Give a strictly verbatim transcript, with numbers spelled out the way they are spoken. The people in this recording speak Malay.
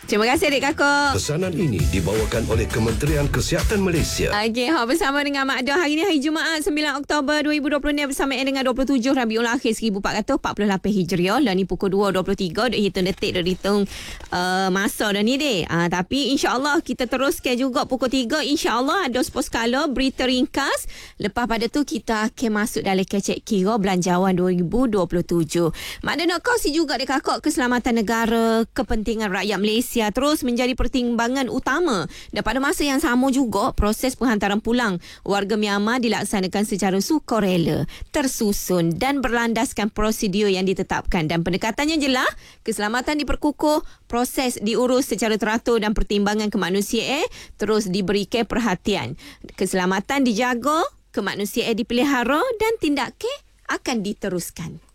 Terima kasih adik kakak. Pesanan ini dibawakan oleh Kementerian Kesihatan Malaysia. Okey, ha, bersama dengan Mak Dah. Hari ini hari Jumaat sembilan Oktober dua ribu dua puluh ni bersama dengan dua puluh tujuh Rabiul Akhir seribu empat ratus empat puluh lapan Hijriah. Dan ni pukul dua dua puluh tiga. Duk hitung detik, duk hitung uh, masa dah ni dek. Uh, tapi insyaAllah kita teruskan juga pukul tiga. InsyaAllah ada sepuluh skala berita ringkas. Lepas pada tu kita akan masuk dalam kecek kira belanjawan dua ribu dua puluh tujuh. Mak Dah nak kongsi juga dek kakak keselamatan negara, kepentingan rakyat Malaysia terus menjadi pertimbangan utama. Dan pada masa yang sama juga, proses penghantaran pulang warga Myanmar dilaksanakan secara sukarela, tersusun dan berlandaskan prosedur yang ditetapkan. Dan pendekatannya jelas, keselamatan diperkukuh, proses diurus secara teratur dan pertimbangan kemanusiaan terus diberikan perhatian. Keselamatan dijaga, kemanusiaan dipelihara dan tindakan akan diteruskan.